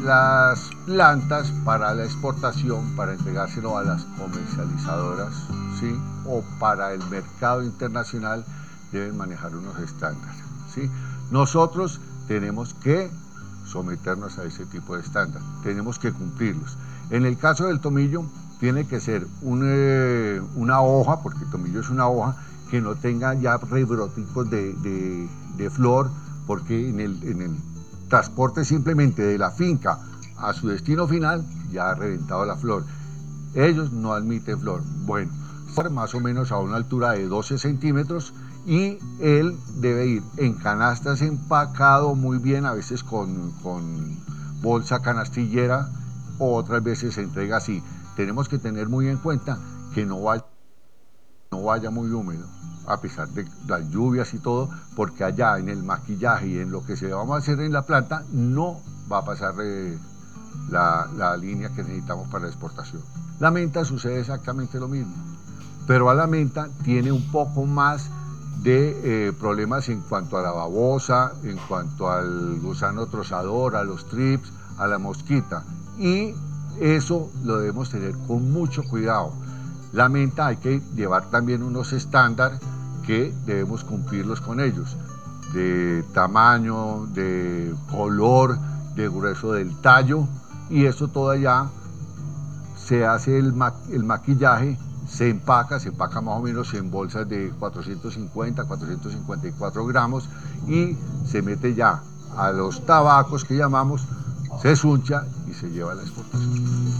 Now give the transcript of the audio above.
Las plantas para la exportación, para entregárselo a las comercializadoras, ¿sí? O para el mercado internacional, deben manejar unos estándares, ¿sí? Nosotros tenemos que someternos a ese tipo de estándar, tenemos que cumplirlos. En el caso del tomillo, tiene que ser una hoja, porque el tomillo es una hoja, que no tenga ya rebroticos de flor, porque en el transporte simplemente de la finca a su destino final ya ha reventado la flor. Ellos no admiten flor. Bueno, más o menos a una altura de 12 centímetros y él debe ir en canastas empacado muy bien, a veces con bolsa canastillera o otras veces se entrega así. Tenemos que tener muy en cuenta que no vaya muy húmedo, a pesar de las lluvias y todo, porque allá en el maquillaje y en lo que se vamos a hacer en la planta no va a pasar la línea que necesitamos para la exportación. La menta sucede exactamente lo mismo, pero a la menta tiene un poco más de problemas en cuanto a la babosa, en cuanto al gusano trozador, a los trips, a la mosquita, y eso lo debemos tener con mucho cuidado. La menta hay que llevar también unos estándares que debemos cumplirlos con ellos, de tamaño, de color, de grueso del tallo, y eso todo allá se hace el maquillaje, se empaca más o menos en bolsas de 450, 454 gramos y se mete ya a los tabacos que llamamos, se suncha y se lleva a la exportación.